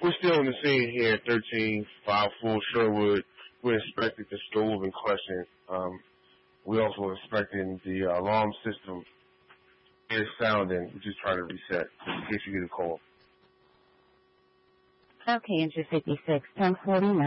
We're still on the scene here at 1354 Sherwood. We're inspecting the stove in question. We're also inspecting the alarm system. It's sounding. We're just trying to reset in case you get a call. Okay, Enter 56, 1049.